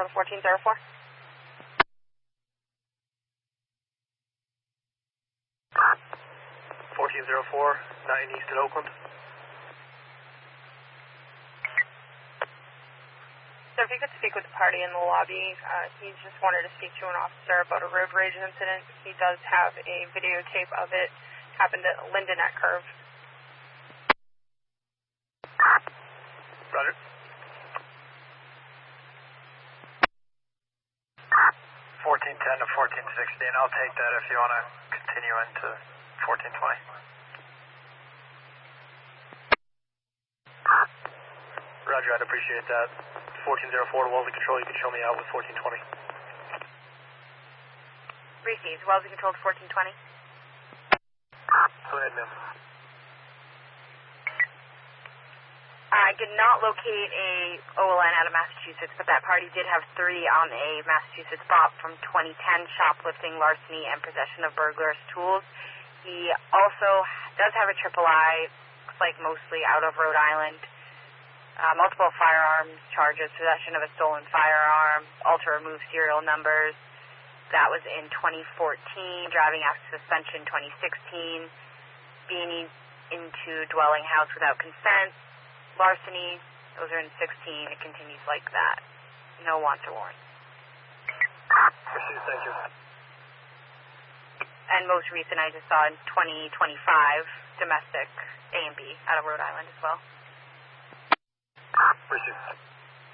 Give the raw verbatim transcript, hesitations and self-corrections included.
Control to fourteen zero four. fourteen zero four, nine East at Oakland. So if you could speak with the party in the lobby, uh, he just wanted to speak to an officer about a road rage incident. He does have a videotape of it. Happened at Linden at Curve. Roger. fourteen ten to fourteen sixteen, I'll take that if you want to continue into fourteen twenty. Roger, I'd appreciate that. fourteen zero four to Wellesley Control, you can show me out with fourteen twenty. Received. Wellesley Control to fourteen twenty. Go ahead, ma'am. I did not locate a O L N out of Massachusetts, but that party did have three on a Massachusetts bop from twenty ten, shoplifting, larceny, and possession of burglars' tools. He also does have a triple I, looks like mostly out of Rhode Island. Uh, multiple firearms charges, possession of a stolen firearm, alter remove serial numbers. That was in twenty fourteen, driving after suspension twenty sixteen, being into dwelling house without consent, larceny, those are in sixteen. It continues like that. No wants or warrants. Thank you. And most recent I just saw in twenty twenty-five, domestic A and B out of Rhode Island as well. Appreciate it.